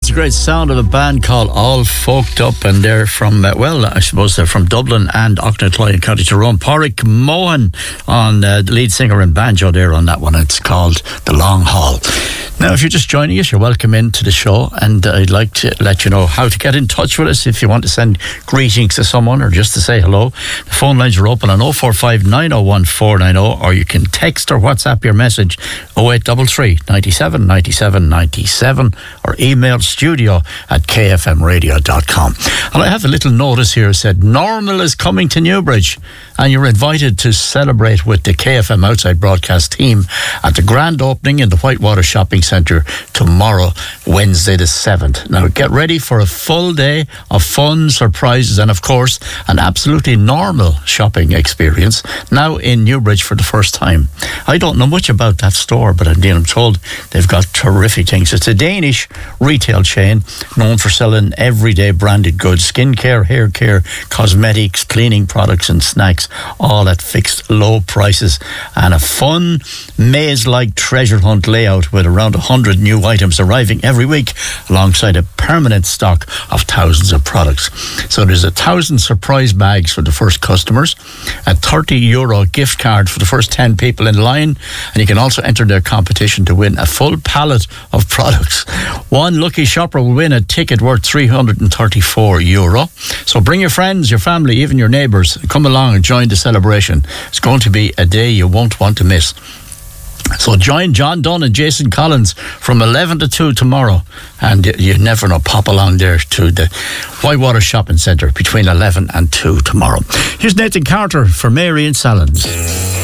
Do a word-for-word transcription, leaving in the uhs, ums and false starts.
It's a great sound of a band called All Folked Up, and they're from, uh, well, I suppose they're from Dublin and Auckland, County Tyrone. Pádraig Mohan on uh, the lead singer and banjo there on that one. It's called The Long Haul. Now, if you're just joining us, you're welcome into the show, and I'd like to let you know how to get in touch with us if you want to send greetings to someone or just to say hello. The phone lines are open on oh four five nine oh one four nine oh, or you can text or WhatsApp your message oh eight three three, nine seven, nine seven, nine seven, or email studio at k f m radio dot com. And I have a little notice here that said Normal is coming to Newbridge, and you're invited to celebrate with the K F M Outside Broadcast team at the grand opening in the Whitewater Shopping Centre tomorrow, Wednesday the seventh. Now get ready for a full day of fun, surprises, and of course an absolutely normal shopping experience now in Newbridge for the first time. I don't know much about that store, but I'm told they've got terrific things. It's a Danish retail chain known for selling everyday branded goods, skincare, hair care, cosmetics, cleaning products and snacks, all at fixed low prices, and a fun maze-like treasure hunt layout with around one hundred new items arriving every week alongside a permanent stock of thousands of products. So there's a thousand surprise bags for the first customers, a thirty euro gift card for the first ten people in line, and you can also enter their competition to win a full pallet of products. One lucky shopper will win a ticket worth three hundred thirty-four euro. So bring your friends, your family, even your neighbours. Come along and join the celebration. It's going to be a day you won't want to miss. So join John Dunn and Jason Collins from eleven to two tomorrow, and you never know, pop along there to the Whitewater Shopping Centre between eleven and two tomorrow. Here's Nathan Carter for Mary and Salons.